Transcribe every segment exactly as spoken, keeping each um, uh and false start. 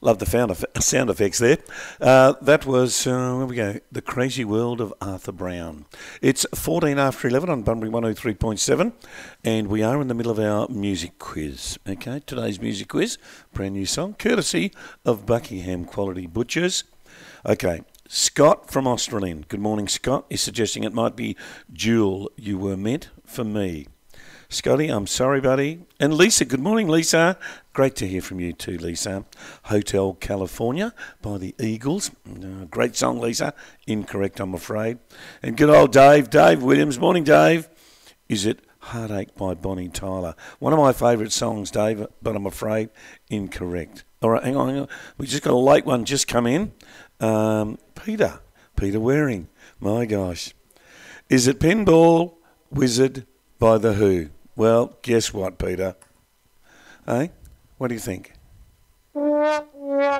Love the sound, eff- sound effects there. Uh, that was, uh, where we go, The Crazy World of Arthur Brown. It's fourteen after eleven on Bunbury one oh three point seven, and we are in the middle of our music quiz. Okay, today's music quiz, brand new song, courtesy of Buckingham Quality Butchers. Okay, Scott from Australind. Good morning, Scott. Is suggesting it might be Jewel, You Were Meant for Me. Scotty, I'm sorry, buddy. And Lisa, good morning, Lisa. Great to hear from you too, Lisa. Hotel California by the Eagles. Uh, great song, Lisa. Incorrect, I'm afraid. And good old Dave, Dave Williams. Morning, Dave. Is it Heartache by Bonnie Tyler? One of my favourite songs, Dave, but I'm afraid incorrect. All right, hang on, hang on. We just got a late one just come in. Um, Peter, Peter Waring. My gosh. Is it Pinball Wizard by The Who? Well, guess what, Peter? Hey, what do you think? All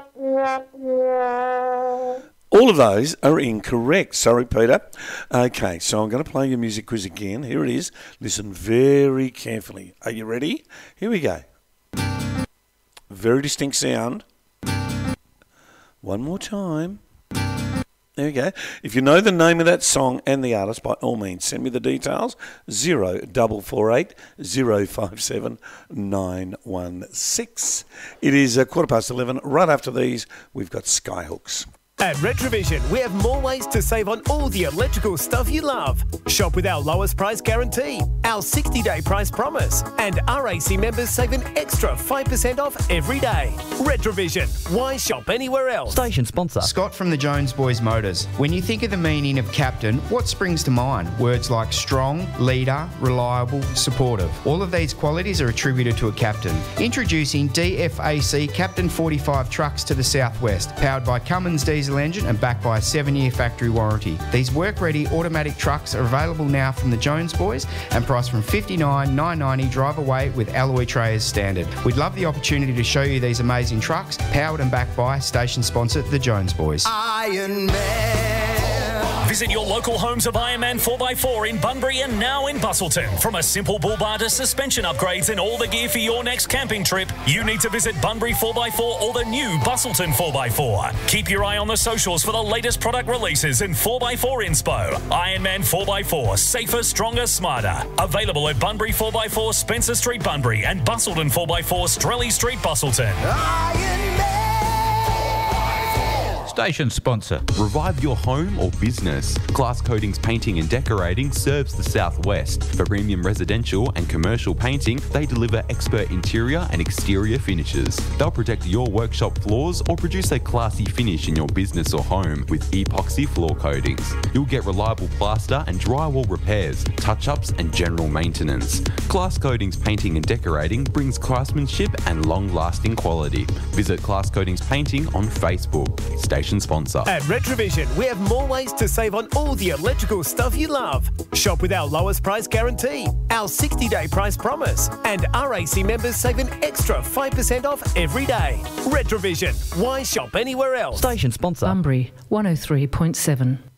of those are incorrect. Sorry, Peter. Okay, so I'm going to play your music quiz again. Here it is. Listen very carefully. Are you ready? Here we go. Very distinct sound. One more time. There you go. If you know the name of that song and the artist, by all means, send me the details. Zero double four eight zero five seven nine one six. It is a quarter past eleven. Right after these, we've got Skyhooks. At Retrovision, we have more ways to save on all the electrical stuff you love. Shop with our lowest price guarantee, our sixty-day price promise, and R A C members save an extra five percent off every day. Retrovision, why shop anywhere else? Station sponsor. Scott from the Jones Boys Motors. When you think of the meaning of captain, what springs to mind? Words like strong, leader, reliable, supportive. All of these qualities are attributed to a captain. Introducing D F A C Captain forty-five trucks to the southwest, powered by Cummins diesel engine and backed by a seven-year factory warranty. These work-ready automatic trucks are available now from the Jones Boys and priced from fifty-nine thousand nine hundred ninety dollars drive away with alloy tray as standard. We'd love the opportunity to show you these amazing trucks, powered and backed by station sponsor the Jones Boys. Iron Man. Visit your local homes of Ironman four by four in Bunbury and now in Busselton. From a simple bull bar to suspension upgrades and all the gear for your next camping trip, you need to visit Bunbury four by four or the new Busselton four by four. Keep your eye on the socials for the latest product releases and four by four inspo. Ironman four by four, safer, stronger, smarter. Available at Bunbury four by four, Spencer Street, Bunbury, and Busselton four by four, Strelly Street, Busselton. Iron Man. Station sponsor. Revive your home or business. Glass Coatings Painting and Decorating serves the Southwest. For premium residential and commercial painting, they deliver expert interior and exterior finishes. They'll protect your workshop floors or produce a classy finish in your business or home with epoxy floor coatings. You'll get reliable plaster and drywall repairs, touch-ups and general maintenance. Glass Coatings Painting and Decorating brings craftsmanship and long-lasting quality. Visit Glass Coatings Painting on Facebook. Station sponsor. At Retrovision, we have more ways to save on all the electrical stuff you love. Shop with our lowest price guarantee, our sixty-day price promise, and R A C members save an extra five percent off every day. Retrovision, why shop anywhere else? Station sponsor. Bunbury one oh three point seven.